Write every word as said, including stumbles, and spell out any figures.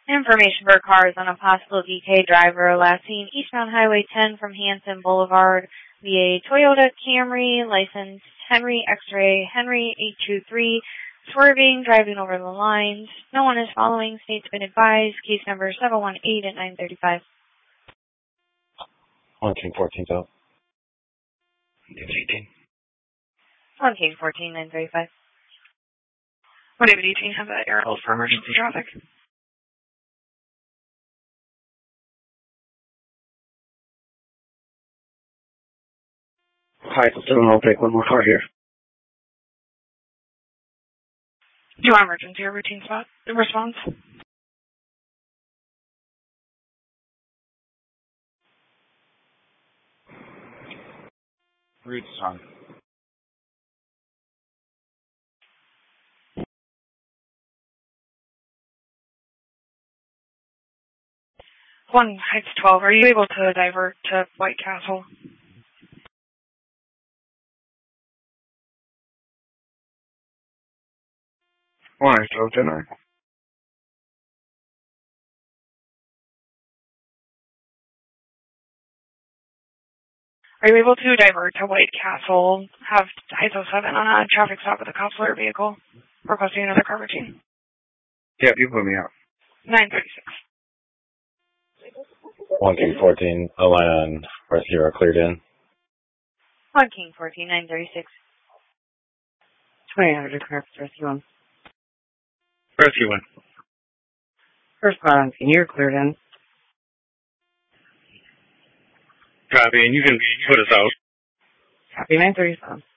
Information for cars on a possible D K driver last seen eastbound Highway ten from Hanson Boulevard via Toyota Camry, license Henry X-Ray, Henry eight two three, swerving, driving over the lines. No one is following. State's been advised. Case number seven one eight at nine thirty-five. one King fourteen, out. eighteen. one King fourteen, nine thirty-five. one David eighteen, have that air hold for emergency traffic. Hi, seven, I'll take one more car here. Do you want emergency or routine spot response? Route's on. One Heights twelve, are you able to divert to White Castle? One Heights twelve, ten nine. Are you able to divert to White Castle, have Heights oh seven on a traffic stop with a Cops Alert vehicle, requesting another car routine? Yep, you put me out. nine thirty-six. one King fourteen, a line on rescue are cleared in. one King fourteen, nine thirty-six. twenty hundred car rescue one. Rescue one. First spot on scene, you're cleared in. Copy, and you can put us out. Copy, nine thirty-seven.